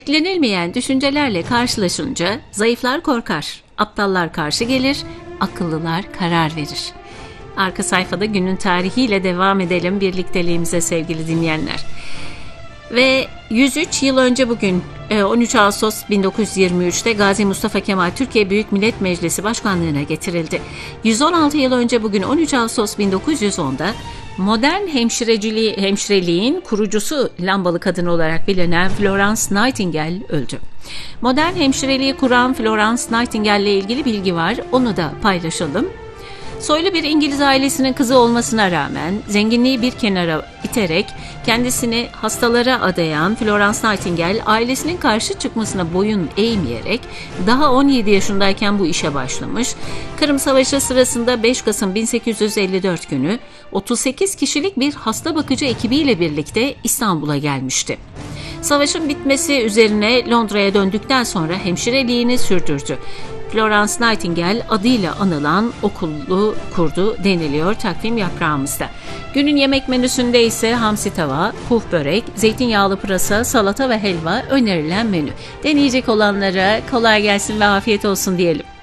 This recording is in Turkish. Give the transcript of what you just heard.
Beklenilmeyen düşüncelerle karşılaşınca zayıflar korkar, aptallar karşı gelir, akıllılar karar verir. Arka sayfada günün tarihiyle devam edelim birlikteliğimize sevgili dinleyenler. Ve 103 yıl önce bugün 13 Ağustos 1923'te Gazi Mustafa Kemal Türkiye Büyük Millet Meclisi Başkanlığına getirildi. 116 yıl önce bugün 13 Ağustos 1910'da modern hemşireliğin kurucusu lambalı kadın olarak bilinen Florence Nightingale öldü. Modern hemşireliği kuran Florence Nightingale ile ilgili bilgi var, onu da paylaşalım. Soylu bir İngiliz ailesinin kızı olmasına rağmen zenginliği bir kenara iterek kendisini hastalara adayan Florence Nightingale ailesinin karşı çıkmasına boyun eğmeyerek daha 17 yaşındayken bu işe başlamış. Kırım Savaşı sırasında 5 Kasım 1854 günü 38 kişilik bir hasta bakıcı ekibiyle birlikte İstanbul'a gelmişti. Savaşın bitmesi üzerine Londra'ya döndükten sonra hemşireliğini sürdürdü. Florence Nightingale adıyla anılan okulu kurdu deniliyor takvim yaprağımızda. Günün yemek menüsünde ise hamsi tava, puf börek, zeytinyağlı pırasa, salata ve helva önerilen menü. Deneyecek olanlara kolay gelsin ve afiyet olsun diyelim.